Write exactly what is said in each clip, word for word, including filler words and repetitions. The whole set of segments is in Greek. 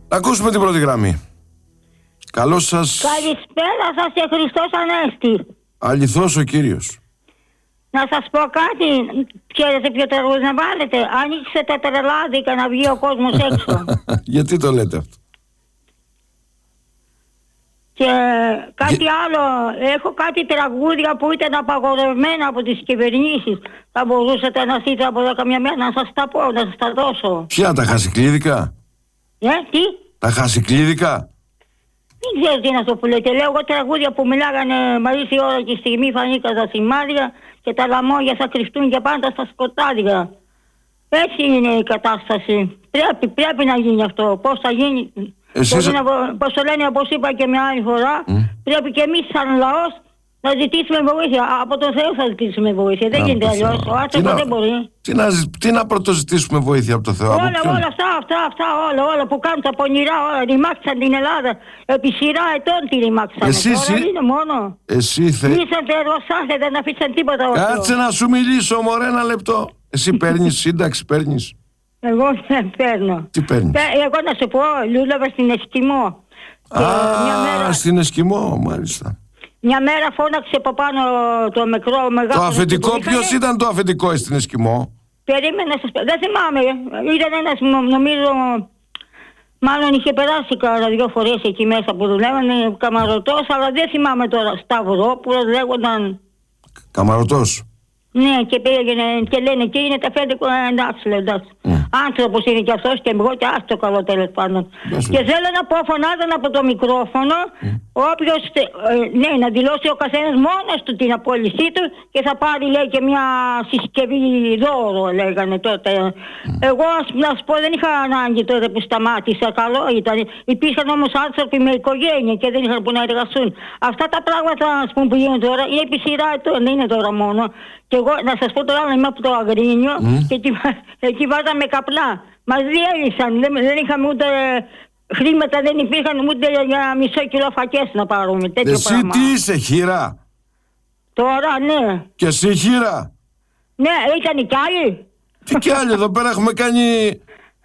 Ακούσουμε την πρώτη γραμμή. Καλώς σας. Καλησπέρα σας και Χριστός Ανέστη. Αληθώς ο Κύριος. Να σας πω κάτι. Ξέρετε ποιο τραγούδι να βάλετε? Ανοίξτε τα τρελάδικα να βγει ο κόσμος έξω. Γιατί το λέτε αυτό? Και κάτι Γε... άλλο. Έχω κάτι τραγούδια που ήταν απαγορευμένα από τις κυβερνήσεις. Θα μπορούσατε να στείλετε από εδώ καμιά μέρα να σας τα πω, να σας τα δώσω. Ποια, τα χασικλίδικα? Ε, τι? Τα χασικλίδικα? Δεν ξέρω τι είναι αυτό που λέτε. Λέω εγώ τραγούδια που μιλάγανε μαζί η ώρα και η στιγμή φανήκα τα σημάδια και τα λαμόγια θα κρυφτούν και πάντα στα σκοτάδια. Έτσι είναι η κατάσταση. Πρέπει, πρέπει να γίνει αυτό. Πώς θα γίνει? Εσείς... Να, πώς το λένε, όπως είπα και μια άλλη φορά, mm. πρέπει και εμείς σαν λαός να ζητήσουμε βοήθεια. Από τον Θεό θα ζητήσουμε βοήθεια. Δεν γίνεται αλλιώς. Ο άνθρωπος δεν μπορεί. Τι να, τι να πρωτοζητήσουμε βοήθεια από τον Θεό? Όλα, όλα αυτά, αυτά, αυτά, όλα, όλα που κάνουν τα πονηρά, όλα ρημάξαν την Ελλάδα. Επί σειρά ετών τη ρημάξαν. Εσύ, τώρα εσύ... είναι μόνο. Εσύ θε... Είσατε εργοσάθε, δεν αφήσαν τίποτα. Κάτσε να σου μιλήσω, μωρέ, ένα λεπτό. Εσύ παίρνεις σύνταξη, παίρνεις? Εγώ δεν παίρνω. Τι παίρνεις? Εγώ να σου πω, λούλευα στην Εσκιμό. Α, μέρα... στην Εσκιμό, μάλιστα. Μια μέρα φώναξε από πάνω το μικρό μεγάλο. Το αφεντικό, ποιος ήταν το αφεντικό στην Εσκιμό? Περίμενα να σας πω. Δεν θυμάμαι. Ήταν ένας, νομίζω, μάλλον είχε περάσει κάνα δύο φορές εκεί μέσα που δουλεύανε, καμαρωτός, αλλά δεν θυμάμαι τώρα. Σταυρόπουλος λέγονταν. Καμαρωτός. Ναι, και πήγαινε και λένε και είναι τα αφεντικό. Εντάξει, λέω, εντάξει. Mm. Άνθρωπος είναι κι αυτός και εγώ και άστο καλό τέλος πάντων. Mm. Και θέλω να πω, φωνάζαν από το μικρόφωνο, mm. όποιος, ε, ναι, να δηλώσει ο καθένας μόνος του την απόλυσή του και θα πάρει, λέει, και μια συσκευή δώρο, λέγανε τότε. Mm. Εγώ, να σου πω, δεν είχα ανάγκη τότε που σταμάτησα, καλό ήταν. Υπήρχαν όμως άνθρωποι με οικογένεια και δεν είχαν που να εργαστούν. Αυτά τα πράγματα, ας πούμε, που γίνονται τώρα, είναι επί σειρά ετών, δεν είναι τώρα μόνο. Και εγώ, να σας πω τώρα, είμαι από το Αγρίνιο mm. και εκεί, εκεί βάζαμε καπνά. Μας διέλυσαν, δεν, δεν είχαμε ούτε χρήματα, δεν υπήρχαν ούτε για μισό κιλό φακές να πάρουμε. Τέτοιο εσύ πράγμα. Τι είσαι, χείρα? Τώρα, ναι. Και εσύ χείρα? Ναι, ήταν κι άλλοι. Τι κι άλλοι, εδώ πέρα έχουμε κάνει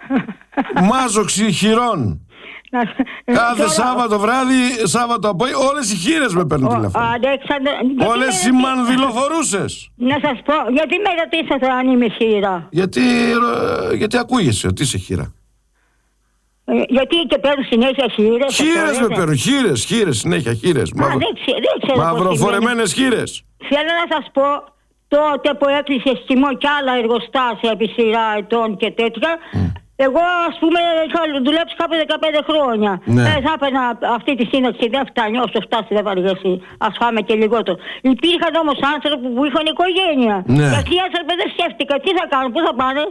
μάζοξη χειρών. Κάθε τώρα... Σάββατο βράδυ, Σάββατο απόγευμα, όλες οι χείρες με παίρνουν τηλέφωνο. Όλες οι μανδυλοφορούσες. Να σας πω, γιατί με ρωτήσατε αν είμαι χείρα? Γιατί, γιατί ακούγεσαι ότι είσαι χείρα. Ε, γιατί και παίρνουν συνέχεια χείρες. Χείρες με παίρνουν, χείρες, χείρες, συνέχεια χείρες. Α, Μαυρο... δεν ξέρω, δεν ξέρω μαυροφορεμένες χείρες. Θέλω να σας πω, τότε που έκλεισε Εσκιμό και άλλα εργοστάσια επί σειρά ετών και τέτοια, mm. εγώ, ας πούμε, είχα δουλέψει κάπου δεκαπέντε χρόνια. Ναι. Ε, θα έπαιρνα αυτή τη σύνταξη, δεν φτάνει, όσο φτάσει δεν βαριέσαι, ας φάμε και λιγότερο. Υπήρχαν όμως άνθρωποι που είχαν οικογένεια. Ναι. Και αυτοί οι άνθρωποι δεν σκέφτηκαν τι θα κάνουν, πού θα πάνε.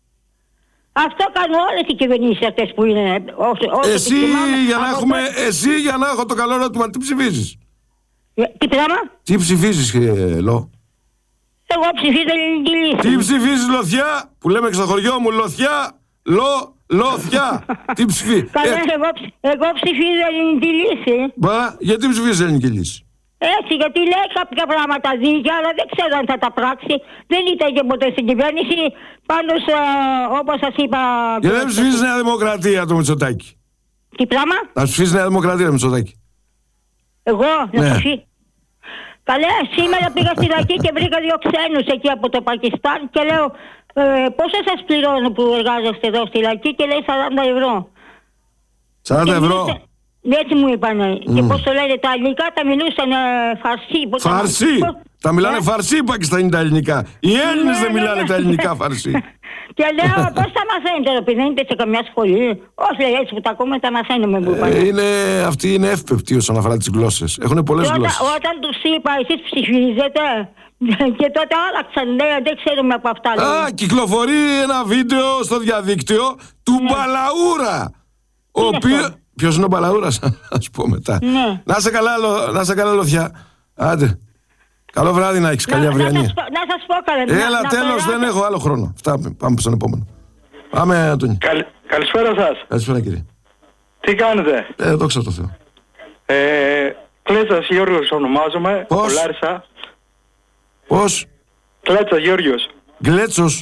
Αυτό κάνουν όλες οι κυβερνήσεις αυτές που είναι. Όσο, όσο εσύ, για να έχουμε, το... εσύ για να έχω το καλό ερώτημα, τι ψηφίζεις? Ε, τι πράγμα? Τι ψηφίζεις, ε, Λο? Εγώ ψηφίζω ελληνική λύση. Τι ψηφίζεις, Λοθιά? Που λέμε και στο χωριό μου, Λοθιά. Λο, Λοθιά. Τι ψηφί. Καλά, ε... εγώ, εγώ ψηφίζω ελληνική λύση. Μπα, γιατί ψηφίζεις ελληνική λύση? Έτσι, γιατί λέει κάποια πράγματα δίκαια, αλλά δεν ξέρω αν θα τα πράξει. Δεν ήταν και ποτέ στην κυβέρνηση. Πάντως, όπως σας είπα. Και δεν ψηφίζεις Νέα Δημοκρατία το Μητσοτάκη? Τι πράγμα? Να ψηφίζεις Νέα Δημοκρατία το Μητσοτάκη? Εγώ, να ναι. ψηφί. Καλέ, σήμερα πήγα στη Λακή και βρήκα δύο ξένους εκεί από το Πακιστάν και λέω. Ε, πόσο σας πληρώνω που εργάζεστε εδώ στη Λακή? Και λέει σαράντα ευρώ. σαράντα ευρώ. Μιλούσε, έτσι μου είπανε. Mm. Και πώς το λένε, τα ελληνικά τα μιλούσαν ε, φαρσί. Φαρσί! Τα, τα μιλάνε ε? φαρσί οι Πακιστανοί τα ελληνικά. Οι Έλληνες ναι, δεν μιλάνε ναι, τα ελληνικά φαρσί. Και λέω, πώς τα μαθαίνετε, ρε παιδί, δεν είστε σε καμιά σχολή? Όχι, λέει, έτσι που τα ακούμε, τα μαθαίνουμε. Που ε, είναι, αυτοί είναι εύπεπτοι όσον αφορά τις γλώσσες. Έχουν πολλές γλώσσες. Όταν, όταν τους είπα, εσείς ψηφίζετε, και τότε άλλαξαν, ναι, δεν ξέρουμε από αυτά. Α, λέει. Κυκλοφορεί ένα βίντεο στο διαδίκτυο του ναι. Μπαλαούρα. Ο οποίος. Ποιος είναι ο Μπαλαούρας, ας πω μετά. Ναι. Να σε καλά, να σε καλά, Λοθιά. Άντε. Καλό βράδυ να έχεις, καλή αυριανή. Να σας πω καλά. Έλα, να, τέλος, να δεν έχω άλλο χρόνο. Αυτά, πάμε στον επόμενο. Πάμε, Αντώνη. Καλ, καλησπέρα σας. Καλησπέρα, κύριε. Τι κάνετε? Ε, δόξα τω Θεώ. Ε, Κλέτσας Γιώργος ονομάζομαι. Πώς? Λάρισα. Πώς? Κλέτσας Γιώργος. Γκλέτσος.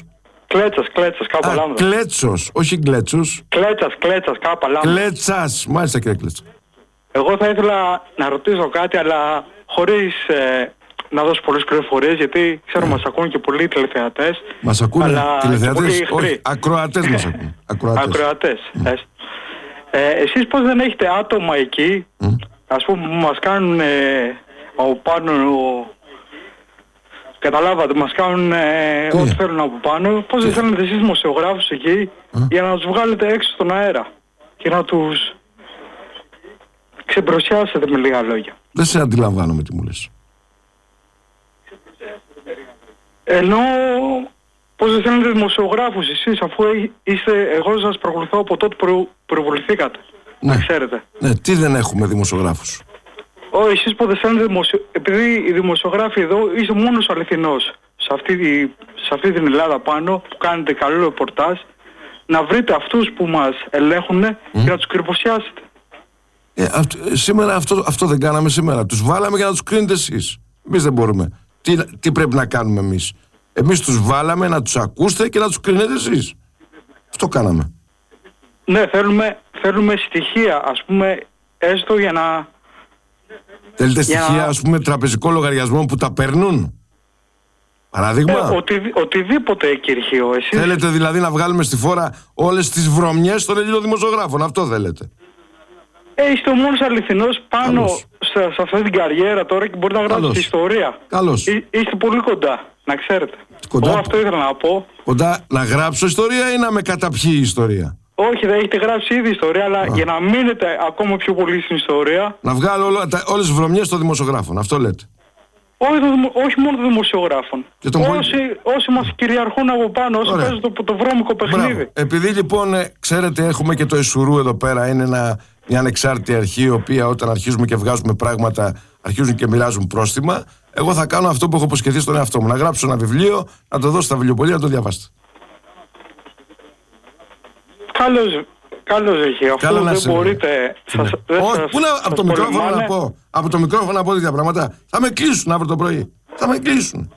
Κλέτσας, Κλέτσας, κάπου λάμδα. Κλέτσος, όχι Κλέτσος. Κλέτσας, Κλέτσας, κάπου λάμδα. Κλέτσας, μάλιστα κύριε Κλέτσα. Εγώ θα ήθελα να ρωτήσω κάτι, αλλά χωρίς ε, να δώσω πολλές πληροφορίες, γιατί ξέρω yeah. μας ακούν και πολλοί τηλεθεατές. Μας ακούνε τηλεθεατές, όχι, ακροατές μας ακούν. Ακροατές. Ακροατές, mm. ε, εσείς πώς δεν έχετε άτομα εκεί, mm. ας πούμε που μας κάνουν ε, από πάνω, καταλάβατε, μας κάνουν ε, ό,τι θέλουν από πάνω, πώς δεν θέλετε εσείς δημοσιογράφους εκεί mm. για να τους βγάλετε έξω στον αέρα και να τους ξεμπροσιάσετε με λίγα λόγια. Δεν σε αντιλαμβάνομαι τι μου λες. Ενώ πώς δεν θέλετε δημοσιογράφους εσείς, αφού είστε, εγώ σας παρακολουθώ από τότε που προβοληθήκατε. Ναι. Να ξέρετε. Ναι, τι δεν έχουμε δημοσιογράφους. Ω, εσείς που δεν θέλετε δημοσιο... επειδή οι δημοσιογράφοι εδώ είστε μόνος αληθινός σε αυτή, τη... σε αυτή την Ελλάδα πάνω που κάνετε καλό ρεπορτάζ, να βρείτε αυτούς που μας ελέγχουν mm. και να τους κρυβοσιάσετε. Ε, αυ... Σήμερα αυτό, αυτό δεν κάναμε σήμερα. Τους βάλαμε για να τους κρίνετε εσείς. Εμείς δεν μπορούμε. Τι, τι πρέπει να κάνουμε εμείς. Εμείς τους βάλαμε να τους ακούσετε και να τους κρίνετε εσείς. Αυτό κάναμε. Ναι, θέλουμε, θέλουμε στοιχεία, ας πούμε, έστω για να... Θέλετε στοιχεία, να... ας πούμε, τραπεζικό λογαριασμό που τα παίρνουν. Παράδειγμα. Ε, οτι, οτιδήποτε, Κυριχείο, εσείς... Θέλετε δηλαδή να βγάλουμε στη φόρα όλες τις βρωμιές των Ελλήνων δημοσιογράφων. Αυτό θέλετε. Ε, είστε ο μόνος αληθινός πάνω σε, σε αυτή την καριέρα τώρα και μπορείτε να γράψετε ιστορία. Καλώς. Εί, είστε πολύ κοντά, να ξέρετε. Κοντά. Εγώ αυτό ήθελα να πω. Κοντά να γράψω ιστορία ή να με καταπιεί η ιστορία. Όχι, δεν έχετε γράψει ήδη ιστορία, αλλά Α. για να μείνετε ακόμα πιο πολύ στην ιστορία. Να βγάλω όλο, τα, όλες τις βρωμιές των δημοσιογράφων, αυτό λέτε. Όχι, το, όχι μόνο των δημοσιογράφων. Όσοι, όσοι μας κυριαρχούν από πάνω, όσοι παίζουν το, το βρώμικο παιχνίδι. Μπράβο. Επειδή λοιπόν, ξέρετε, έχουμε και το Ισουρού εδώ πέρα, είναι ένα, μια ανεξάρτητη αρχή, η οποία όταν αρχίζουμε και βγάζουμε πράγματα, αρχίζουν και μοιράζουν πρόστιμα. Εγώ θα κάνω αυτό που έχω υποσχεθεί στον εαυτό μου. Να γράψω ένα βιβλίο, να το δώσω στα βιβλιοπωλεία, να το διαβάσετε. Καλώς, καλώς έχει. Αυτό δεν σε... μπορείτε. Ναι. Σας, δεν Όχι, σας, πού να, από το μικρόφωνο πολεμάνε. να πω. Από το μικρόφωνο να πω τέτοια πράγματα. Θα με κλείσουν αύριο το πρωί. Θα με κλείσουν.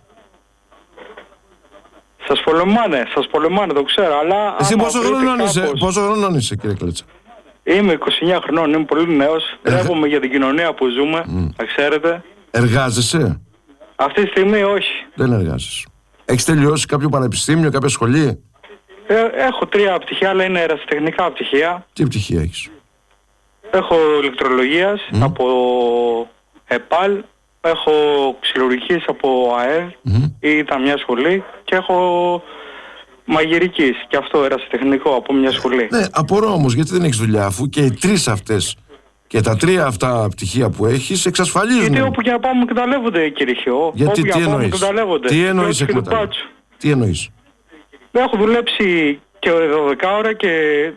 Σας πολεμάνε, σας πολεμάνε, το ξέρω. Αλλά εσύ πόσο χρονών κάπως... είσαι, πόσο χρονών είσαι, κύριε Κλέτσα? Είμαι είκοσι εννιά χρονών, είμαι πολύ νέος. Τρέχομαι για την κοινωνία που ζούμε, mm. θα ξέρετε. Εργάζεσαι? Αυτή τη στιγμή όχι. Δεν εργάζεσαι. Έχεις τελειώσει κάποιο πανεπιστήμιο, κάποια σχολή? Ε, έχω τρία πτυχία, αλλά είναι ερασιτεχνικά πτυχία. Τι πτυχία έχεις? Έχω ηλεκτρολογίας mm. από ΕΠΑΛ, έχω ξυλουργικής από ΑΕΔ, mm. ήταν μια σχολή, και έχω μαγειρικής, και αυτό ερασιτεχνικό από μια σχολή. Ναι, απορώ όμως γιατί δεν έχεις δουλειά, αφού και οι τρεις αυτές και τα τρία αυτά πτυχία που έχεις εξασφαλίζουν. Γιατί όπου και να πάμε εκμεταλλεύονται, κύριε Χιώ. Γιατί τι εννοείς? Τι εννοείς εκμεταλλεύονται? Τι εννοείς? Έχω δουλέψει και δώδεκα ώρα και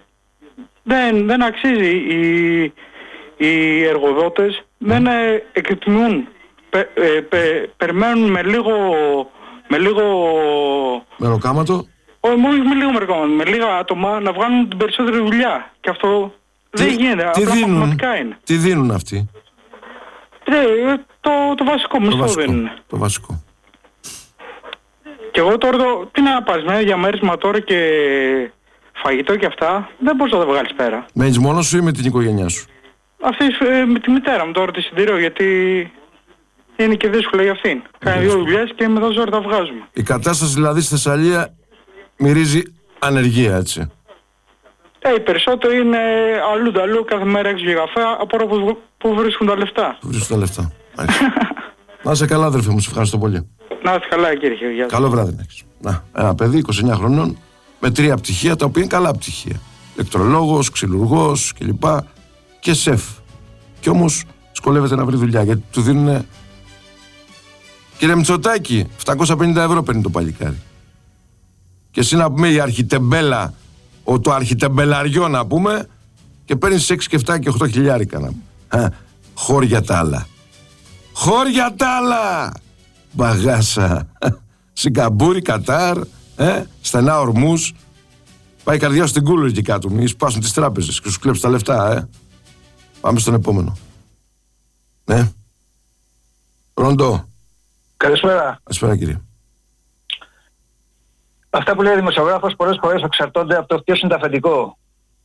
δεν, δεν αξίζει. Οι, οι εργοδότες mm. δεν ε, εκτιμούν. Πε, ε, πε, περιμένουν με λίγο... Με λίγο... Μεροκάματο? Όχι, μόνο με λίγο μεροκάματο. Με λίγα άτομα να βγάλουν την περισσότερη δουλειά. Και αυτό τι, δεν γίνεται. Τι δίνουν, είναι. Τι δίνουν αυτοί? Ε, το, το βασικό μισθό δίνουν. Το βασικό. Και εγώ τώρα, το, τι να πας, με διαμέρισμα τώρα και φαγητό και αυτά, δεν μπορείς να τα βγάλεις πέρα. Μένεις μόνος σου ή με την οικογένειά σου? Αυτή ε, με τη μητέρα μου τώρα τη συντηρώ, γιατί είναι και δύσκολο για αυτήν. Κάνει δύο δουλειές και μετά ζόρι τα βγάζουμε. Η κατάσταση δηλαδή στη Θεσσαλία μυρίζει ανεργία, έτσι? Ε, οι περισσότεροι είναι αλλού αλλού, κάθε μέρα έξω για καφέ, από που, που βρίσκουν τα λεφτά. Που βρίσκουν τα λεφτά. Να είσαι καλά, αδερφέ μου, σε ευχαριστώ πολύ. Να είσαι καλά, κύριε Χιώ. Καλό βράδυ να έχεις. Να, ένα παιδί είκοσι εννιά χρονών με τρία πτυχία, τα οποία είναι καλά πτυχία. Ηλεκτρολόγος, ξυλουργός κλπ. Και σεφ. Κι όμως δυσκολεύεται να βρει δουλειά, γιατί του δίνουν. Κύριε Μητσοτάκη, επτακόσια πενήντα ευρώ παίρνει το παλικάρι. Και εσύ να πούμε η αρχιτεμπέλα, ο, το αρχιτεμπελαριό να πούμε, και παίρνεις έξι και επτά και οκτώ χιλιάρικα να πούμε. Χώρια τα άλλα. Χώρια τα άλλα! Μπαγάσα. Σιγκαπούρη, Κατάρ, ε, στενά ορμούς. Πάει η καρδιά στην κούλου εκεί κάτω. Μη σπάσουν τις τράπεζες και σου κλέψουν τα λεφτά, ε. Πάμε στον επόμενο. Ναι. Ροντό. Καλησπέρα. Καλησπέρα, κύριε. αυτά που λέει ο δημοσιογράφος πολλές φορές εξαρτώνται από το ποιος είναι το αφεντικό.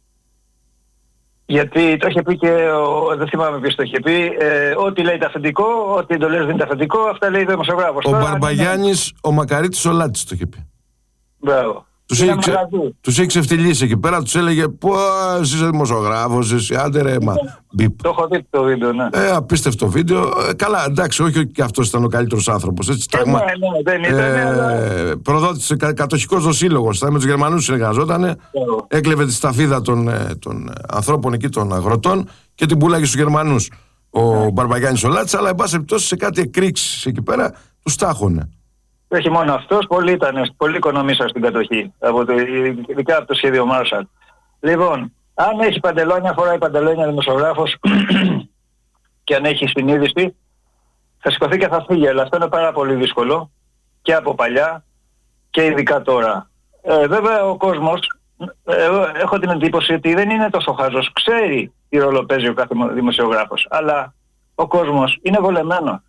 Γιατί το είχε πει και ο, δεν θυμάμαι ποιος το είχε πει, ε, ό,τι λέει το αφεντικό, ό,τι εντολές δίνει το αφεντικό, αυτά λέει ο δημοσιογράφος. Ο Μπαρμπαγιάννης, είναι... ο Μακαρίτης, ο Λάτσης το είχε πει. Μπράβο. Τους είχε, ξε... τους είχε ξεφτυλίσει εκεί πέρα, τους έλεγε πώς είσαι δημοσιογράφος, εσύ άντε ρε μα. Το έχω δει το βίντεο, ναι. Ε, απίστευτο βίντεο. Ε, καλά, εντάξει, όχι και αυτός ήταν ο καλύτερος άνθρωπος. Έτσι, ε, τάγμα, ναι, ναι, δεν ήταν. Ε, ε, προδότης, κα, κατοχικός δοσύλλογος. Με τους Γερμανούς συνεργαζότανε. Ε. Έκλεβε τη σταφίδα των, των ανθρώπων εκεί, των αγροτών και την πουλάγε στους Γερμανούς. Ο ε. Μπαρμπαγιάννης ο Λάτσης, αλλά εν πάση περιπτώσει σε κάτι εκρήξεις εκεί πέρα τους τάχωνε. Όχι μόνο αυτός, πολλοί ήταν, πολλοί οικονομήσαν στην κατοχή, από το, ειδικά από το σχέδιο Μάρσαλ. Λοιπόν, αν έχει παντελόνια, φοράει παντελόνια δημοσιογράφος και αν έχει συνείδηση, θα σηκωθεί και θα φύγει. Αλλά αυτό είναι πάρα πολύ δύσκολο και από παλιά και ειδικά τώρα. Ε, βέβαια ο κόσμος, ε, έχω την εντύπωση ότι δεν είναι τόσο χάζος. Ξέρει τι ρόλο παίζει ο κάθε δημοσιογράφος, αλλά ο κόσμος είναι βολεμένος.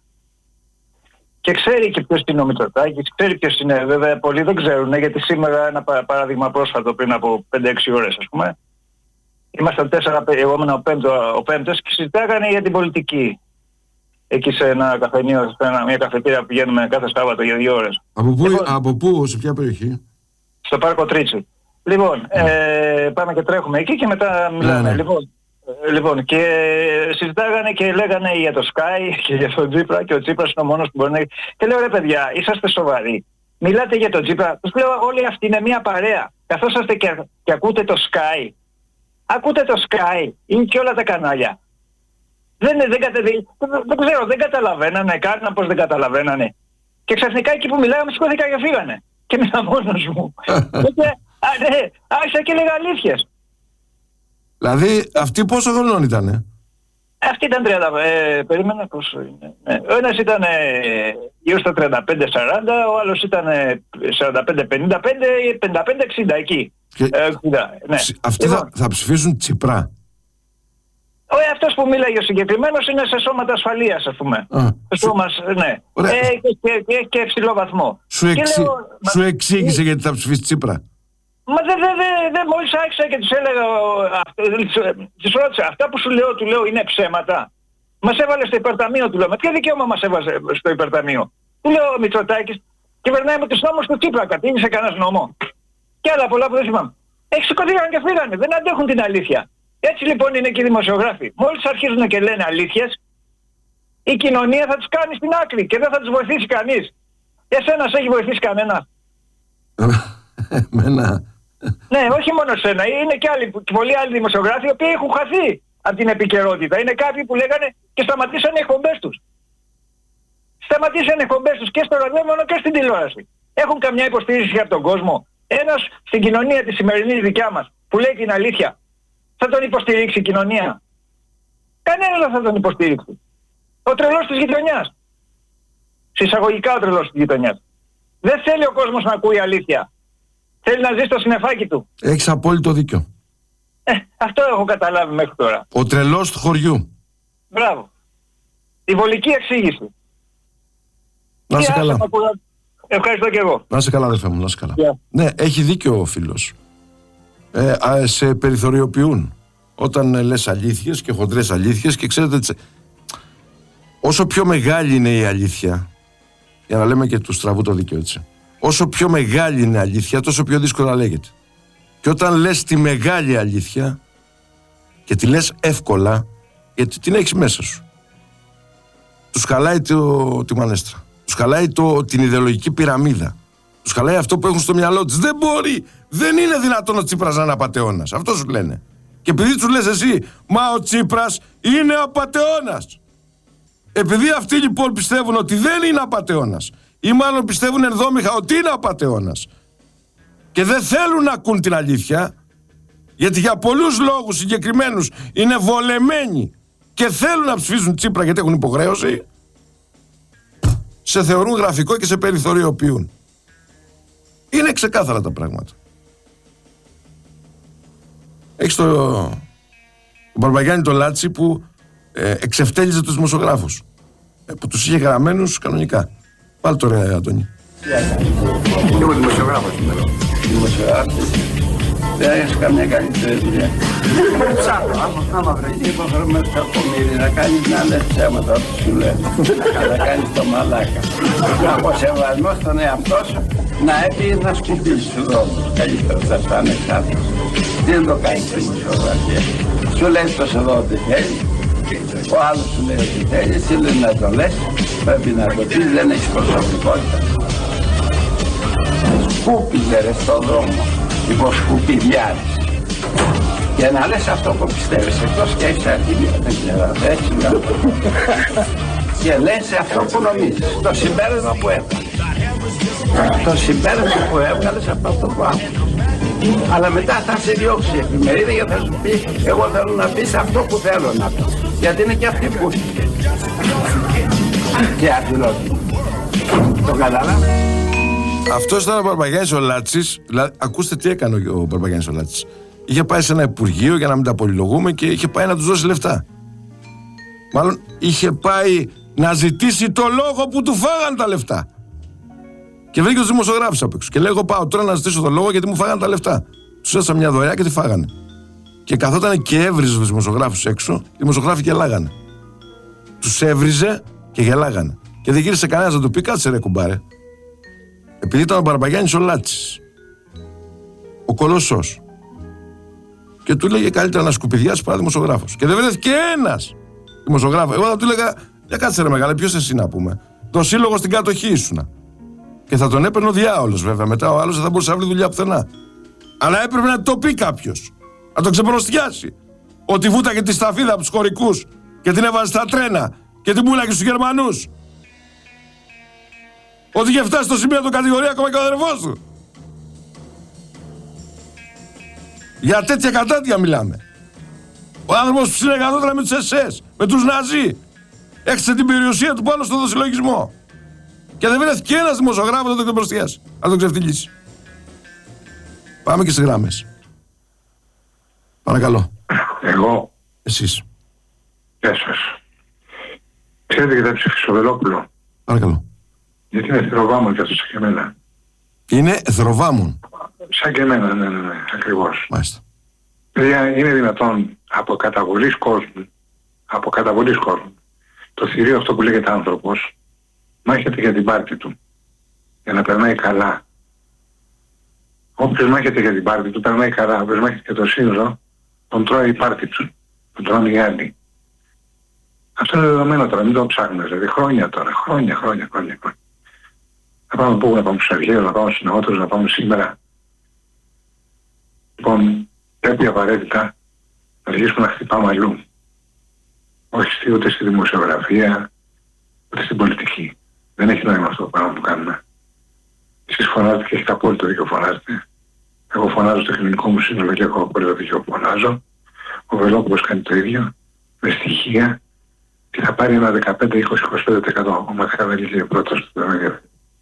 Και ξέρει και ποιος είναι ο Μητσοτάκης, ξέρει ποιος είναι. Βέβαια, πολλοί δεν ξέρουν, γιατί σήμερα ένα παράδειγμα πρόσφατο πριν από πέντε έξι ώρες, ας πούμε, ήμασταν τέσσερα, εγώ ήμουν ο, πέμπτο, ο πέμπτος και συζητάγανε για την πολιτική. Εκεί σε ένα καφενείο, σε ένα, μια καφετήρια που πηγαίνουμε κάθε Σάββατο για δύο ώρες. Από πού, λοιπόν, από πού, σε ποια περιοχή? Στο Πάρκο Τρίτσι. Λοιπόν, mm. ε, πάμε και τρέχουμε εκεί και μετά μιλάμε. Mm. Λοιπόν, Λοιπόν, και συζητάγανε και λέγανε για το Sky και για τον Τσίπρα και ο Τσίπρας είναι ο μόνος που μπορεί να... Και λέω ρε παιδιά, είσαστε σοβαροί. Μιλάτε για τον Τσίπρα. Τους λέω όλοι αυτοί είναι μια παρέα. Καθόσαστε και, και ακούτε το Sky. Ακούτε το Sky ή και όλα τα κανάλια. Δεν, δεν, δεν, δεν, δεν ξέρω, δεν καταλαβαίνανε, κάναν πως δεν καταλαβαίνανε. Και ξαφνικά εκεί που μιλάγαμε σηκώθηκα και φύγανε. Και ήμουν μόνος μου. και, α, ναι, άρχισα και λέγα αλήθειες. Δηλαδή, αυτοί πόσο χρονών ήτανε? Αυτή ήταν τριάντα, ε, περίμενα πόσο είναι. Ναι. Ο ένας ήταν ε, γύρω στα τριάντα πέντε σαράντα, ο άλλος ήταν ε, σαράντα πέντε πενήντα πέντε, πενήντα πέντε εξήντα εκεί. Και... Ε, εξήντα, ναι. Αυτοί λοιπόν, θα, θα ψηφίσουν Τσίπρα. Ο, αυτός που μίλαγε ο συγκεκριμένος είναι σε σώματα ασφαλείας, ας πούμε. Α, σε σώμα, ναι. Ε, και, και, και, και υψηλό βαθμό. Σου, εξή... λέω, σου εξήγησε γιατί θα ψηφίσει Τσίπρα? Μα δεν δε, δε, δε, μόλις άρχισα και τους έλεγα, τους ρώτησα, αυτά που σου λέω, του λέω, είναι ψέματα. Μας έβαλε στο υπερταμείο, του λέω. Με ποιο δικαίωμα μας έβαλε στο υπερταμείο? Του λέω ο Μητσοτάκης, κυβερνάει με τους νόμους του Τσίπρα, κατήγησε κανένας νόμο. Και άλλα πολλά που δεν θυμάμαι. Έχει σηκωθήκαν και φύγανε, δεν αντέχουν την αλήθεια. Έτσι λοιπόν είναι και οι δημοσιογράφοι. Μόλις αρχίζουν και λένε αλήθειες, η κοινωνία θα τους κάνει στην άκρη και δεν θα τους βοηθήσει κανείς. Εσένα σε έχει βοηθήσει κανένα? Εμένα. Ναι, όχι μόνο σένα, είναι και άλλοι, πολλοί άλλοι δημοσιογράφοι οι οποίοι έχουν χαθεί από την επικαιρότητα. Είναι κάποιοι που λέγανε και σταματήσαν οι εκπομπές τους. Σταματήσαν οι εκπομπές τους και στο ραδιόφωνο και στην τηλεόραση. Έχουν καμιά υποστήριξη από τον κόσμο? Ένας στην κοινωνία τη σημερινή δικιά μας που λέει την αλήθεια, θα τον υποστηρίξει η κοινωνία? Κανένας δεν θα τον υποστηρίξει. Ο τρελός της γειτονιάς. Συσσαγωγικά ο τρελός της γειτονιάς. Δεν θέλει ο κόσμος να ακούει αλήθεια. Θέλει να ζει στο συννεφάκι του. Έχεις απόλυτο δίκιο. Ε, αυτό έχω καταλάβει μέχρι τώρα. Ο τρελός του χωριού. Μπράβο. Η βολική εξήγηση. Να είσαι καλά. Ευχαριστώ και εγώ. Να είσαι καλά, αδερφέ μου, να είσαι καλά. Yeah. Ναι, έχει δίκιο ο φίλος. Ε, α, σε περιθωριοποιούν όταν λες αλήθειες και χοντρές αλήθειες και ξέρετε τσε... όσο πιο μεγάλη είναι η αλήθεια, για να λέμε και του στραβού το δίκαιο έτσι, όσο πιο μεγάλη είναι η αλήθεια, τόσο πιο δύσκολα λέγεται. Και όταν λες τη μεγάλη αλήθεια και τη λες εύκολα, γιατί την έχεις μέσα σου, τους χαλάει το, τη μανέστρα, τους χαλάει το, την ιδεολογική πυραμίδα, τους χαλάει αυτό που έχουν στο μυαλό τους. Δεν μπορεί, δεν είναι δυνατόν ο Τσίπρας να είναι απατεώνας. Αυτό σου λένε. Και επειδή τους λες εσύ, μα ο Τσίπρας είναι απατεώνας. Επειδή αυτοί λοιπόν πιστεύουν ότι δεν είναι απατεώνας, ή μάλλον πιστεύουν ενδόμηχα ότι είναι απατεώνας και δεν θέλουν να ακούν την αλήθεια, γιατί για πολλούς λόγους συγκεκριμένους είναι βολεμένοι και θέλουν να ψηφίσουν Τσίπρα γιατί έχουν υποχρέωση, σε θεωρούν γραφικό και σε περιθωριοποιούν. Είναι ξεκάθαρα τα πράγματα. Έχεις το, το Μπαρμπαγιάννη το Λάτσι που ε, εξευτέλιζε τους δημοσιογράφους, ε, που τους είχε γραμμένους κανονικά. Πάλι το ρε Αντώνη. Είμαι δημοσιογράφος. Δημοσιογράφος. Δεν έχεις καμιά καλύτερη δουλειά. Ψάχνω, άμα βρεθεί υποχρεωμένο στο κομμύρι να κάνεις να λες ψέματα όπως σου λένε. Να κάνεις το μαλάκα. Από σεβασμό στον εαυτό σου να έπιες να σκουπίσεις τους δρόμους. Καλύτερα θα στάνε εξάρτητος. Δεν το κάνεις στη δημοσιογραφία. Σου λέει το εδώ ότι θέλει. Ο άλλος σου λέει ότι θέλει. Εσύ λέει να το λες. Πρέπει να το πεις. Δεν έχεις προσωπικότητα. Σκούπιζε ρε στον δρόμο. Υποσκουπιδιάρης. Για να λες αυτό που πιστεύεις εκτός και έχεις αρχίδια. Δεν ξέρω, έτσι να το και λες αυτό που νομίζεις. Το συμπέρασμα που έβγαλες. Το συμπέρασμα που έβγαλες από αυτό που άκουσες. Αλλά μετά θα σε διώξει η εφημερίδα και θα σου πει εγώ θέλω να πεις αυτό που θέλω να πω. Γιατί είναι και αυτή που είναι. Και αντιλόγη. Το καταλάβεις. Αυτός ήταν ο Μπαρμπαγιάννης ο Λάτσης. Δηλαδή, ακούστε τι έκανε ο Μπαρμπαγιάννης ο Λάτσης. Είχε πάει σε ένα υπουργείο, για να μην τα πολυλογούμε, και είχε πάει να τους δώσει λεφτά. Μάλλον είχε πάει να ζητήσει το λόγο που του φάγαν τα λεφτά. Και βρήκε τους δημοσιογράφους απ' έξω. Και λέει: εγώ πάω τώρα να ζητήσω το λόγο γιατί μου φάγαν τα λεφτά. Τους έδωσα μια δωρεά και τη φάγανε. Και καθόταν και έβριζε τους δημοσιογράφους έξω, οι δημοσιογράφοι γελάγανε. Τους έβριζε και γελάγανε. Και δεν γύρισε κανένας να του πει: κάτσε ρε κουμπάρε. Επειδή ήταν ο Μπαρμπαγιάννης ο Λάτσης, ο Κολοσσός, και του λέγε καλύτερα να σκουπιδιάσει παρά δημοσιογράφος. Και δεν βρέθηκε ένας δημοσιογράφος. Εγώ θα του έλεγα: για κάτσε ρε μεγάλε, ποιος εσύ να πούμε. Το σύλλογο στην κατοχή ήσουνα. Και θα τον έπαιρνε ο διάολος βέβαια. Μετά ο άλλος δεν θα μπορούσε να βρει δουλειά πουθενά. Αλλά έπρεπε να το πει κάποιος. Να τον ξεπροστιάσει. Ότι βούταγε τη σταφίδα από τους χωρικούς και την έβαζε στα τρένα και την πουλάγε στους Γερμανούς. Ότι είχε φτάσει στο σημείο του κατηγορία ακόμα και ο αδερφός του. Για τέτοια κατάτια μιλάμε. Ο άνθρωπος που συνεργαζόταν με τους ες ες, με τους Ναζί, έχτισε την περιουσία του πάνω στον δοσυλλογισμό. Και δεν βρέθηκε ένας δημοσιογράφος να τον προστιάσει, να τον ξεφτυλίσει. Πάμε και σε γράμμες. Παρακαλώ. Εγώ. Εσείς. Γεια σας. Ξέρετε και θα ψηφίσω Βελόπουλο. Παρακαλώ. Γιατί είναι εθροβάμων και αυτό σαν και εμένα. Είναι εθροβάμων. Σαν και εμένα, ναι, ναι, ναι, ακριβώς. Μάλιστα. Δηλαδή είναι δυνατόν από καταβολής κόσμου, από καταβολής κόσμου, το θηρίο αυτό που λέγεται άνθρωπος, μάχεται για την πάρτη του, για να περνάει καλά. Όποιος μάχεται για την πάρτη του, περνάει καλά. Όποιος μάχεται για το σύνολο, τον τρώει η πάρτη του, τον τρώνε οι άλλοι. Αυτό είναι δεδομένο τώρα, μην το ψάχνουμε, δηλαδή χρόνια τώρα, χρόνια, χρόνια, χρόνια. χρόνια. Να πάμε πού, να πάμε στους αρχαίους, να πάμε στους νεότερους, να πάμε σήμερα. Λοιπόν, πρέπει απαραίτητα να αρχίσουμε να χτυπάμε αλλού. Όχι ούτε στη δημοσιογραφία, ούτε στην πολιτική. Δεν έχει νόημα αυτό το πράγμα που κάνουμε. Εσείς φωνάζετε και έχετε απόλυτο δίκιο φωνάζετε. Εγώ φωνάζω στο κοινωνικό μου σύνολο και έχω απόλυτο δίκιο που φωνάζω. Ο Βελόπουλος κάνει το ίδιο, με στοιχεία, και θα πάρει ένα δεκαπέντε, είκοσι, είκοσι πέντε τοις εκατό. Ο Μακαραβέλης πρώτος του Δεμέγερ.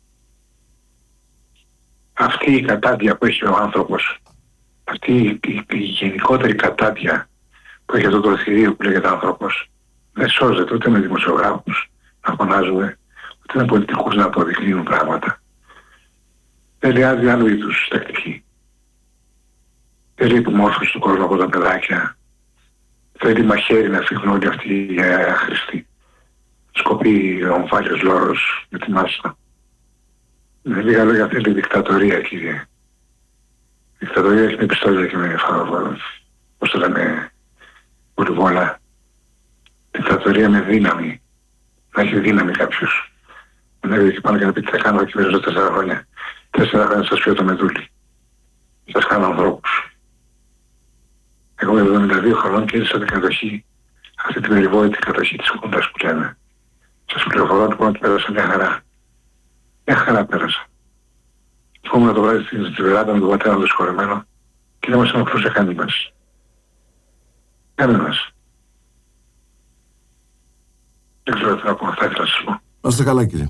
Αυτή η κατάδια που έχει ο άνθρωπος, αυτή η, η, η γενικότερη κατάδια που έχει αυτό το θηρίο που λέγεται άνθρωπος, δεν σώζεται ούτε με δημοσιογράφους να φωνάζουμε, ούτε με πολιτικούς να αποδεικνύουν πράγματα. Θέλει άδεια άλλου είδους τακτική. Θέλει υπομόρφωση του κόσμου από τα παιδάκια. Θέλει μαχαίρι να φύγουν όλοι αυτοί οι άχρηστοι. Σκοπεί ο ομφάλιος λόρος με τη μάστα. Με λίγα λόγια θέλει δικτατορία, κύριε. Δικτατορία έχει με πιστόλια και με φάβο, πώς το λέμε, ουρβόλα. Δικτατορία με δύναμη. Να έχει δύναμη κάποιος. Να έρχεται εκεί πάνω και να πει τι θα κάνω εκεί μέσα τέσσερα χρόνια. Τέσσερα χρόνια σας πιω το μετούλι. Σας κάνω ανθρώπους. Εγώ με εβδομήντα δύο χρονών και έζησα την κατοχή, αυτή την περιβόητη κατοχή της Χούντας που λέμε. Σας πληροφορώ λοιπόν ότι πέρασα μια χαρά. Μια χαρά πέρασα. Ήμουν το βράδυ στην βεράντα με τον πατέρα μου δυσχωρεμένο και δεν μας ενοχλούσε κανένας. Κανένας. Δεν ξέρω τι να πω, αυτά ήθελα να σας πω. Να είστε καλά, κύριε.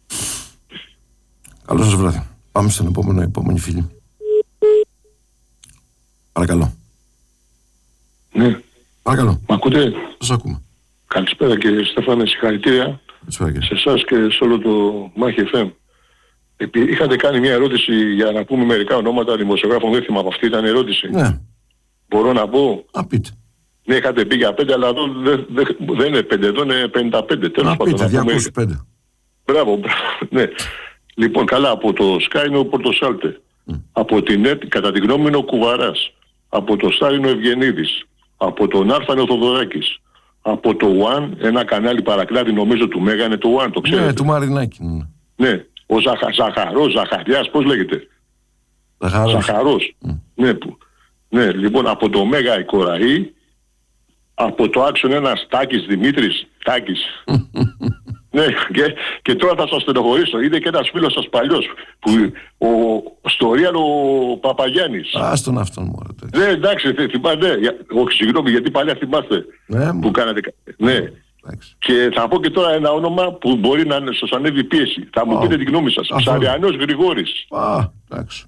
Καλό σας βράδυ. Πάμε στον επόμενο, επόμενη φίλη. Παρακαλώ. Ναι. Παρακαλώ. Μ' ακούτε? Σας ακούμε. Καλησπέρα κύριε Στέφανε, συγχαρητήρια σε εσάς και σε όλο το Μάχη εφ εμ. είχατε κάνει μια ερώτηση για να πούμε μερικά ονόματα δημοσιογράφων, δεν θυμάμαι, αυτή ήταν η ερώτηση. Ναι. Μπορώ να πω. Να πείτε. Ναι, είχατε πει για πέντε, αλλά εδώ δεν, δεν, δεν είναι πέντε, εδώ είναι πενήντα πέντε. Τέλος πάντων. Να πείτε, διακόσιες πέντε. Μπράβο, μπράβο, ναι. Λοιπόν, καλά, από το Sky είναι ο Πορτοσάλτε. Mm. Από την ΕΤ, κατά τη γνώμη είναι ο Κουβαράς. Από το Star είναι ο Ευγενίδης. Από τον Άρφα είναι ο Θοδωράκης. Από το One, ένα κανάλι παρακλάδι νομίζω του Μέγα, είναι το One, το ξέρετε. Ναι, του Μαρινάκη. Ναι, ναι. Ο Ζαχα, Ζαχαρός, Ζαχαριάς, πώς λέγεται. Ζαχαρός. Ζαχαρός. Mm. Ναι, που, ναι, λοιπόν, από το Μέγα η Κοραή. Από το Άξον ένας Τάκης Δημήτρης, Τάκης. Ναι, και, και τώρα θα σας στενοχωρήσω. Είναι και ένας φίλος σας παλιός, που, ο, στο Real ο Παπαγιάννης. Άστον αυτόν μου. Ναι, εντάξει, θυμάστε, ναι, όχι συγγνώμη, γιατί παλιά θυμάστε ναι, που κάνατε. Ναι. Εντάξει. Και θα πω και τώρα ένα όνομα που μπορεί να σας ανέβει πίεση. Θα μου oh. πείτε τη γνώμη σας. Ψαριανός Γρηγόρης. Α, εντάξει.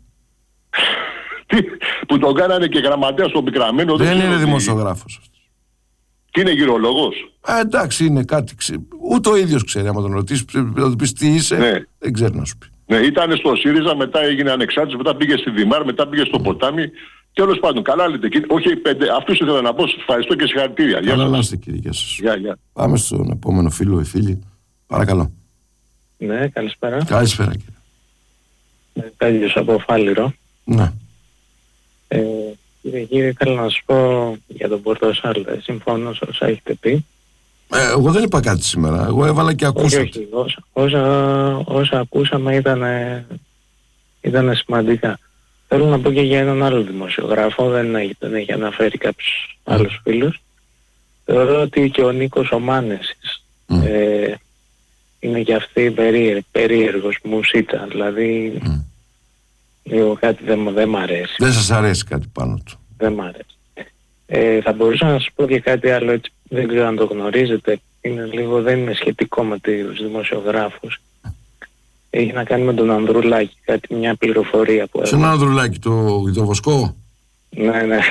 Που τον κάνανε και γραμματέα στον πικραμένο. Δεν, δεν είναι δημοσιογράφος αυτός. Τι είναι, γυρολόγος. Α, εντάξει, είναι κάτι. Ξε... Ούτε ο ίδιος ξέρει. Άμα τον ρωτήσει, να του πει τι είσαι, ναι. Δεν ξέρει να σου πει. Ναι, ήταν στο ΣΥΡΙΖΑ, μετά έγινε ανεξάρτητος, μετά πήγε στη Δημάρ, μετά πήγε στο ποτάμι. Τέλος πάντων, καλά λέτε. Όχι πέντε, αυτούς ήθελα να πω. Σας ευχαριστώ και συγχαρητήρια. Καλά να είστε, κύριε. Γεια σας. Γεια, γεια. Πάμε στον επόμενο φίλο ή φίλη. Παρακαλώ. Ναι, καλησπέρα. Καλησπέρα, κύριε. Τέλειος από Φάληρο. Ναι. Ε, Κύριε, κύριε, θέλω να σας πω για τον Πορτοσάλτε. Συμφωνώ σε όσα έχετε πει. Ε, εγώ δεν είπα κάτι σήμερα. Εγώ έβαλα και ακούσατε. Όχι, όχι. Όσα, όσα, όσα ακούσαμε ήταν, ήταν σημαντικά. Θέλω να πω και για έναν άλλο δημοσιογράφο. Δεν έχει, δεν έχει αναφέρει κάποιους mm. άλλους φίλους. Θεωρώ ότι και ο Νίκος ο Μάνεσης mm. ε, είναι και αυτή περίεργος, περίεργος μουσίτα. Δηλαδή... Mm. Λίγο κάτι δεν, δεν μ' αρέσει. Δεν σας αρέσει κάτι πάνω του. Δεν μ' αρέσει. Ε, θα μπορούσα να σας πω και κάτι άλλο, έτσι, δεν ξέρω αν το γνωρίζετε. Είναι λίγο, δεν είναι σχετικό με τους δημοσιογράφους. Έχει να κάνει με τον Ανδρουλάκη, κάτι, μια πληροφορία που Στον Ανδρουλάκη, το, το Βοσκό. Ναι, ναι.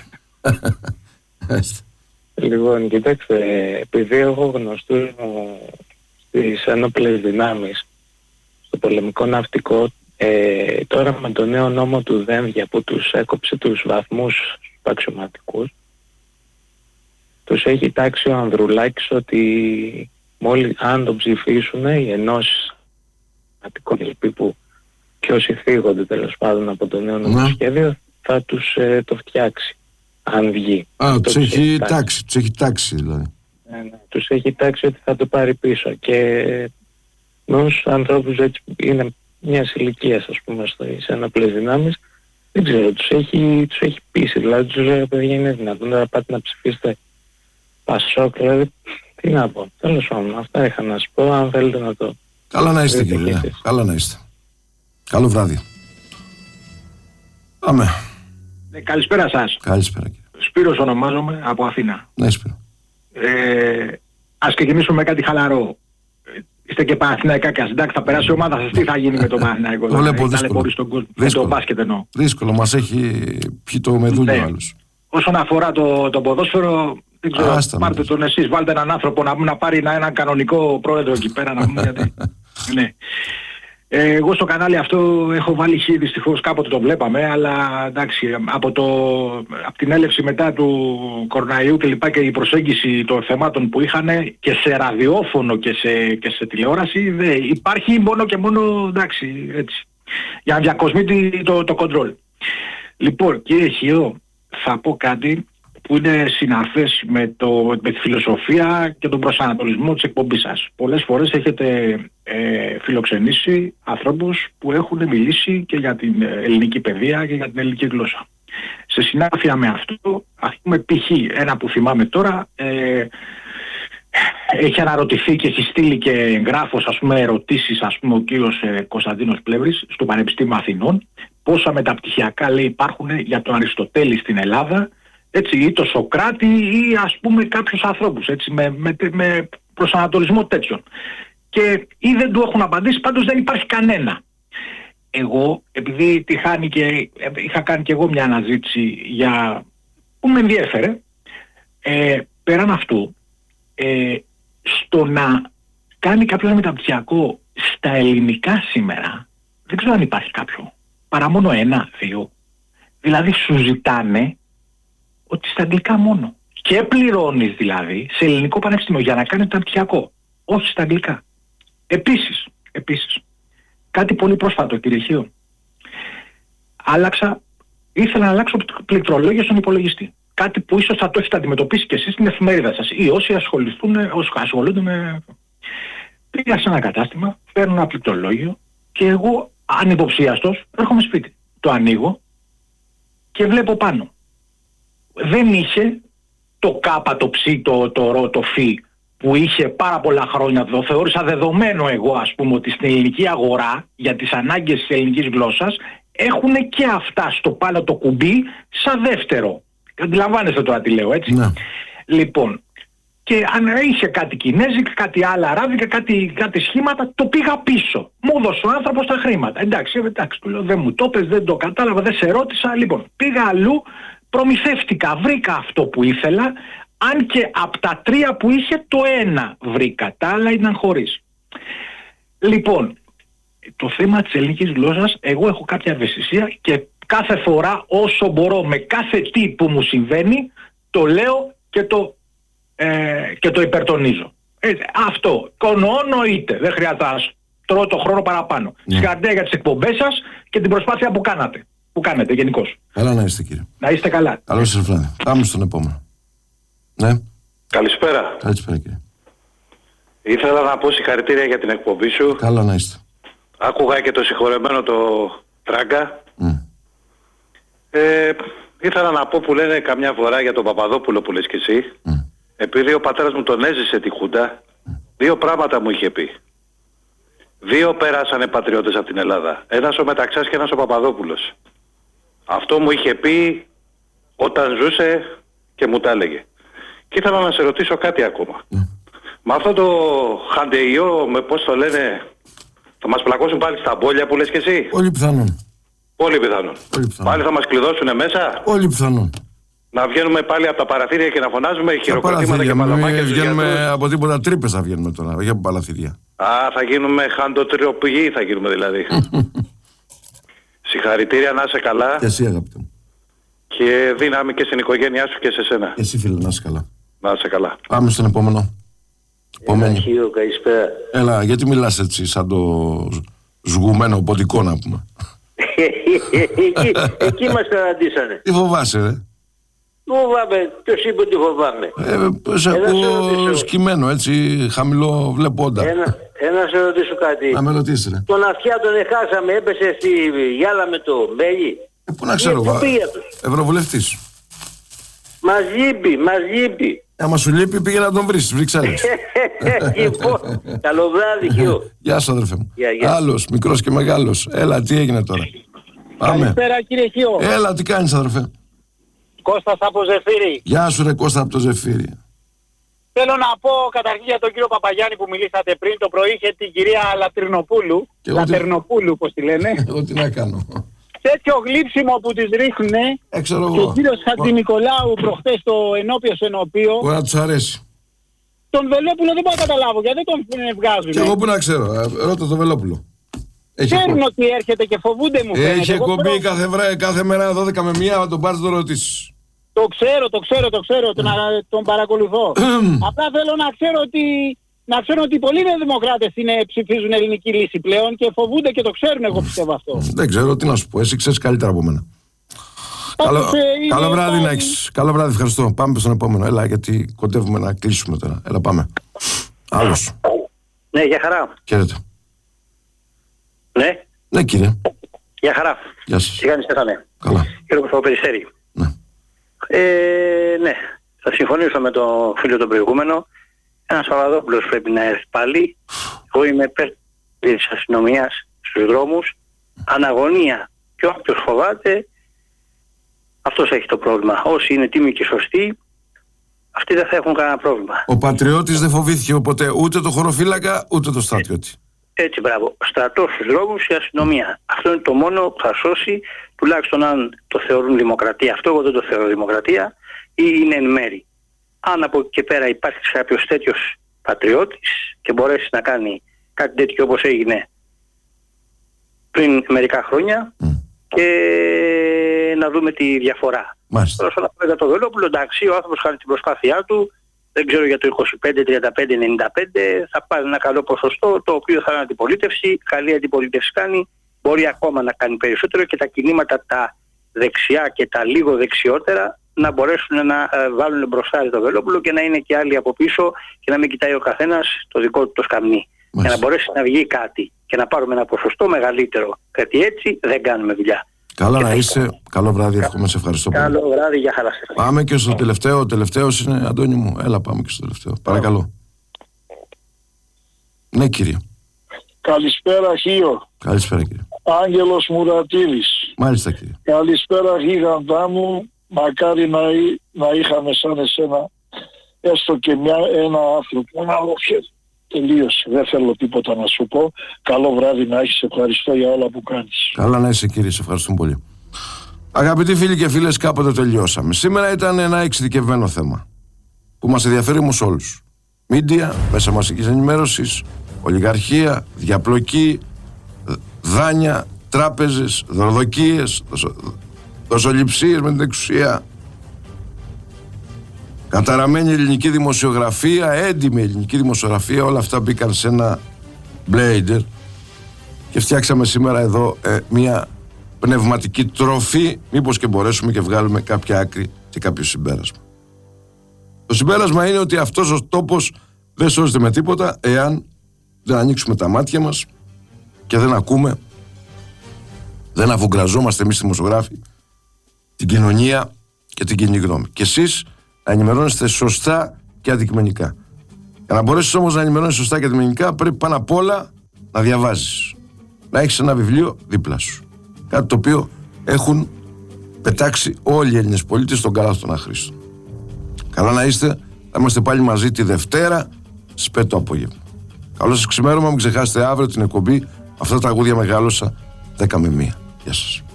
Λοιπόν, κοιτάξτε, επειδή έχω γνωστούς στις ένοπλες δυνάμεις, στο πολεμικό ναυτικό, Ε, τώρα με το νέο νόμο του Δένδια που τους έκοψε τους βαθμούς στους αξιωματικούς, τους έχει τάξει ο Ανδρουλάκης ότι μόλις αν τον ψηφίσουν οι ενώσεις αξιωματικών που και όσοι φύγονται τέλος πάντων από το νέο νομοσχέδιο θα τους ε, το φτιάξει αν βγει. Α, τους έχει τάξει, τους έχει τάξει δηλαδή. Ναι, ναι, τους έχει τάξει ότι θα το πάρει πίσω και με όσους ανθρώπους έτσι είναι μιας ηλικίας, ας πούμε, στις ένοπλες δυνάμεις, δεν ξέρω, τους έχει, τους έχει πείσει. Δηλαδή, τους λέει, παιδιά, είναι δυνατόν να πάτε να ψηφίσετε Πασόκ, δηλαδή, τι να πω. Τέλος πάντων, αυτά είχα να σας πω, αν θέλετε να το... Καλά να είστε, κύριε. Καλά να είστε. Καλό βράδυ. Πάμε. Ε, καλησπέρα σας. Καλησπέρα, κύριε. Σπύρος ονομάζομαι, από Αθήνα. Ναι, Σπύρο. Ε, ας ξεκινήσουμε με κάτι χαλαρό. Είστε και Παναθηναϊκάκας. Εντάξει, θα περάσει η ομάδα σας. Τι θα γίνει με το Παναθηναϊκό? Το βλέπω δύσκολο. Με το μπάσκετ εννοώ. Δύσκολο. Μας έχει πιει το μεδούλιο άλλος. Όσον αφορά το, το ποδόσφαιρο, δεν ξέρω, Άστα, πάρτε τον εσείς. Βάλτε έναν άνθρωπο να, να πάρει ένα, έναν κανονικό πρόεδρο εκεί πέρα. Να πούμε γιατί. Ναι. Ε, εγώ στο κανάλι αυτό έχω βάλει χ, δυστυχώς κάποτε το βλέπαμε, αλλά εντάξει, από, το, από την έλευση μετά του κοροναϊού και λοιπά και η προσέγγιση των θεμάτων που είχαν και σε ραδιόφωνο και σε, και σε τηλεόραση, δε, υπάρχει μόνο και μόνο, εντάξει, έτσι, για να διακοσμεί το, το control. Λοιπόν, κύριε Χιώ, θα πω κάτι που είναι συναφές με, το, με τη φιλοσοφία και τον προσανατολισμό της εκπομπής σας. Πολλές φορές έχετε ε, φιλοξενήσει ανθρώπους που έχουν μιλήσει και για την ελληνική παιδεία και για την ελληνική γλώσσα. Σε συνάφεια με αυτό, ας πούμε π.χ. ένα που θυμάμαι τώρα, ε, έχει αναρωτηθεί και έχει στείλει και εγγράφος, ας πούμε, ερωτήσεις, ας πούμε, ο κύριος ε, Κωνσταντίνος Πλεύρης στο Πανεπιστήμιο Αθηνών, πόσα μεταπτυχιακά, λέει, υπάρχουν για τον Αριστοτέλη στην Ελλάδα, έτσι, ή το Σοκράτη ή ας πούμε κάποιους ανθρώπους, έτσι, με, με, με προσανατολισμό τέτοιον. Και ή δεν του έχουν απαντήσει, πάντως δεν υπάρχει κανένα. Εγώ, επειδή τη χάνει και, είχα κάνει και εγώ μια αναζήτηση για, που με ενδιέφερε, ε, πέραν αυτού, ε, στο να κάνει κάποιο μεταπτυχιακό στα ελληνικά σήμερα, δεν ξέρω αν υπάρχει κάποιο, παρά μόνο ένα, δύο. Δηλαδή σου ζητάνε ότι στα αγγλικά μόνο. Και πληρώνεις δηλαδή σε ελληνικό πανεπιστήμιο για να κάνεις μεταπτυχιακό. Όχι στα αγγλικά. Επίσης, επίσης, κάτι πολύ πρόσφατο, κύριε Χίο. Άλλαξα, ήθελα να αλλάξω πληκτρολόγια στον υπολογιστή. Κάτι που ίσως θα το έχετε αντιμετωπίσει και εσείς στην εφημερίδα σας ή όσοι ασχοληθούν, όσοι ασχολούνται με... Πήγα σε ένα κατάστημα, παίρνω ένα πληκτρολόγιο και εγώ ανυποψίαστος έρχομαι σπίτι. Το ανοίγω και βλέπω πάνω. Δεν είχε το κάπα, το ψ, το, το ρο, το φι που είχε πάρα πολλά χρόνια. Το θεώρησα δεδομένο εγώ, ας πούμε, ότι στην ελληνική αγορά για τις ανάγκες της ελληνικής γλώσσας έχουν και αυτά στο πάνω το κουμπί σαν δεύτερο. Αντιλαμβάνεστε τώρα τι λέω, έτσι. Ναι. Λοιπόν, και αν είχε κάτι κινέζικα, κάτι άλλα αράβικα, κάτι, κάτι σχήματα, το πήγα πίσω. Μου έδωσε ο άνθρωπος τα χρήματα. Εντάξει, εντάξει, του λέω, δεν μου το πες, δεν το κατάλαβα, δεν σε ρώτησα. Λοιπόν, πήγα αλλού, προμηθεύτηκα, βρήκα αυτό που ήθελα, αν και από τα τρία που είχε το ένα βρήκα, τα άλλα ήταν χωρίς. Λοιπόν, το θέμα της ελληνικής γλώσσας, εγώ έχω κάποια ευαισθησία και κάθε φορά όσο μπορώ με κάθε τι που μου συμβαίνει, το λέω και το, ε, και το υπερτονίζω. Ε, αυτό, κονοώνοείται, δεν χρειάζεται να τρώω το χρόνο παραπάνω. Ναι. Συγχαρητήρια για τις εκπομπές σας και την προσπάθεια που κάνατε, που κάνετε γενικώς. Καλά να είστε, κύριε. Να είστε καλά. Καλό σας βράδυ. Πάμε στον επόμενο. Ναι. Καλησπέρα. Καλησπέρα, κύριε. Ήθελα να πω συγχαρητήρια για την εκπομπή σου. Καλά να είστε. Άκουγα και το συγχωρεμένο το Τράγκα. Mm. Ε, ήθελα να πω που λένε καμιά φορά για τον Παπαδόπουλο που λες και εσύ. Mm. Επειδή ο πατέρας μου τον έζησε τη Χούντα, mm. δύο πράγματα μου είχε πει. Δύο πέρασανε πατριώτες από την Ελλάδα. Ένας ο Μεταξάς και ένας ο Παπαδόπουλος. Αυτό μου είχε πει όταν ζούσε και μου τα έλεγε. Και ήθελα να σε ρωτήσω κάτι ακόμα. Mm. Με αυτό το χαντεϊό, με πώς το λένε, θα μας πλακώσουν πάλι στα μπόλια που λες και εσύ. Πολύ πιθανόν. Πολύ πιθανόν. Πολύ πιθανόν. Πάλι θα μας κλειδώσουνε μέσα. Πολύ πιθανόν. Να βγαίνουμε πάλι από τα παραθύρια και να φωνάζουμε χειροκροτήματα και παλαμάκια. Βγαίνουμε από τίποτα τρύπες θα βγαίνουμε τώρα, όχι από παλαθύρια. Α, θα γίνουμε χαντοτριοπηγοί θα γίνουμε δηλαδή. Συγχαρητήρια, να είσαι καλά. Και εσύ, αγαπητέ μου. Και δύναμη και στην οικογένειά σου και σε σένα. Εσύ, φίλε, να είσαι καλά. Να είσαι καλά. Πάμε στον επόμενο. Επόμενη. Χίο, καλησπέρα. Έλα, γιατί μιλάς έτσι σαν το σγουμένο ποντικό να πούμε. εκεί, εκεί μας καταντήσανε. Τι φοβάσαι, ρε. Φοβάμαι, ποιος είπε ότι φοβάμαι. Ε, σε ακούω σκυμμένο, έτσι, χαμηλό βλέποντα. Ένα, ένα σε ρωτήσω κάτι. Να με ρωτήσεις, ρε. Τον αυτιά τον εχάσαμε, έπεσε στη γυάλα με το μπέλι. Ε, πού να ξέρω, βα... Ευρωβουλευτής. Μας λείπει, μας λείπει. Άμα σου λείπει πήγε να τον βρεις στις Βρυξέλλες. Λοιπόν, καλό βράδυ, Χίο. Γεια σου, αδερφέ μου. Γεια, γεια. Άλλος, μικρός και μεγάλος. Έλα, τι έγινε τώρα. Πάμε. Καλησπέρα, κύριε Χίο. Έλα, τι κάνεις, αδερφέ. Κώστας από Ζεφύρι. Γεια σου, ρε Κώστα από το Ζεφύρι. Θέλω να πω καταρχήν για τον κύριο Παπαγιάννη που μιλήσατε πριν. Το πρωί είχε την κυρία Λατρινοπούλου. Λατερνοπούλου, πώς τη λένε. Εγώ τι να κάνω. Τέτοιο γλύψιμο που τις ρίχνουνε. Ε, και ο κύριος Χατζηνικολάου προχτές στο ενώπιο ενώπιο. Μπορεί να τους αρέσει. Τον Βελόπουλο δεν μπορώ να καταλάβω γιατί δεν τον βγάζουν. Και εγώ που να ξέρω. Ρώτα τον Βελόπουλο. Ξέρουν ότι έρχεται και φοβούνται μου φαίνεται. Έχει εκπομπή κάθε, βρά, κάθε μέρα δώδεκα με μία, να τον πάρεις το ρωτήσεις. Το ξέρω, το ξέρω, το ξέρω, τον, τον παρακολουθώ. Απλά θέλω να ξέρω ότι, να ξέρω ότι πολλοί δημοκράτες είναι, ψηφίζουν ελληνική λύση πλέον και φοβούνται και το ξέρουν, εγώ πιστεύω αυτό. Δεν ξέρω, τι να σου πω, εσύ ξέρεις καλύτερα από μένα. Καλό, είναι, καλό βράδυ να έχεις. Καλό βράδυ, ευχαριστώ. Πάμε στον επόμενο. Έλα, γιατί κοντεύουμε να κλείσουμε τώρα. Έλα, πάμε. Άλλος. Ναι, για χαρά. Χαίρετε. Ναι. Ναι, κύριε. Για χαρά. Γεια σας. Τι κάνεις, Στέφανε. Καλά. Κύριε Κωνσταντοπεριστέρη. Ναι. Ε, ναι. Θα συμφωνήσω με τον φίλο τον προηγούμενο. Ένας Παπαδόπουλος πρέπει να έρθει πάλι. Εγώ είμαι υπέρ της αστυνομίας στους δρόμους. Αναγωνία. Και όποιος φοβάται, αυτός έχει το πρόβλημα. Όσοι είναι τίμοι και σωστοί, αυτοί δεν θα έχουν κανένα πρόβλημα. Ο πατριώτης δεν φοβήθηκε ποτέ ούτε το χωροφύλακα ούτε το στρατιώτη. Έτσι, μπράβο. Στρατός στους δρόμους, η αστυνομία. Αυτό είναι το μόνο που θα σώσει, τουλάχιστον αν το θεωρούν δημοκρατία. Αυτό εγώ δεν το θεωρώ δημοκρατία, ή είναι εν μέρη. Αν από εκεί και πέρα υπάρχει κάποιος τέτοιος πατριώτης και μπορέσει να κάνει κάτι τέτοιο όπως έγινε πριν μερικά χρόνια mm. και να δούμε τη διαφορά. Μάλιστα. Όσον αφορά το Βελόπουλο, εντάξει, ο άνθρωπος κάνει την προσπάθειά του, δεν ξέρω για το είκοσι πέντε, τριάντα πέντε, ενενήντα πέντε, θα πάρει ένα καλό ποσοστό, το οποίο θα είναι αντιπολίτευση, καλή αντιπολίτευση κάνει, μπορεί ακόμα να κάνει περισσότερο και τα κινήματα τα δεξιά και τα λίγο δεξιότερα να μπορέσουν να βάλουν μπροστά το Βελόπουλο και να είναι και άλλοι από πίσω και να μην κοιτάει ο καθένας το δικό του το σκαμνί. Για να μπορέσει να βγει κάτι και να πάρουμε ένα ποσοστό μεγαλύτερο. Γιατί έτσι δεν κάνουμε δουλειά. Καλά να είσαι. Καλό βράδυ, εύχομαι, σε ευχαριστώ πολύ. Καλό βράδυ, για χαρά. Πάμε και στο τελευταίο. Ο τελευταίος είναι, Αντώνη μου. Έλα, πάμε και στο τελευταίο. Παρακαλώ. Ναι, κύριε. Καλησπέρα, Χίο. Καλησπέρα, κύριε. Άγγελος Μουρατίδης. Μάλιστα, κύριε. Καλησπέρα, γίγαντά μου. Μακάρι να, να είχαμε σαν εσένα έστω και μια, ένα άνθρωπο. Ένα όχι. Τελείωσε. Δεν θέλω τίποτα να σου πω. Καλό βράδυ να έχεις. Ευχαριστώ για όλα που κάνεις. Καλά να είσαι, κύριε. Σε ευχαριστούμε πολύ. Αγαπητοί φίλοι και φίλες, κάποτε τελειώσαμε. Σήμερα ήταν ένα εξειδικευμένο θέμα που μας ενδιαφέρει όμως όλους. Μίντια, μέσα μαζικής ενημέρωσης, ολιγαρχία, διαπλοκή, δάνεια, τράπεζες, δωροδοκίες, δοσοληψίες με την εξουσία, καταραμένη ελληνική δημοσιογραφία, έντιμη ελληνική δημοσιογραφία, όλα αυτά μπήκαν σε ένα μπλέιντερ και φτιάξαμε σήμερα εδώ ε, μια πνευματική τροφή, μήπως και μπορέσουμε και βγάλουμε κάποια άκρη και κάποιο συμπέρασμα. Το συμπέρασμα είναι ότι αυτός ο τόπος δεν σώζεται με τίποτα εάν δεν ανοίξουμε τα μάτια μας και δεν ακούμε, δεν αφουγκραζόμαστε εμείς δημοσιογράφοι την κοινωνία και την κοινή γνώμη. Και εσείς να ενημερώνεστε σωστά και αντικειμενικά. Για να μπορέσεις όμως να ενημερώνεις σωστά και αντικειμενικά, πρέπει πάνω απ' όλα να διαβάζεις. Να έχεις ένα βιβλίο δίπλα σου. Κάτι το οποίο έχουν πετάξει όλοι οι Έλληνες πολίτες στον καλάθο των αχρήστων. Καλά να είστε. Θα είμαστε πάλι μαζί τη Δευτέρα στις πέντε το απόγευμα. Καλό σας ξημέρωμα. Μην ξεχάσετε αύριο την εκπομπή. Αυτά τα τραγούδια μεγάλωσα δέκα με μία. Γεια σας.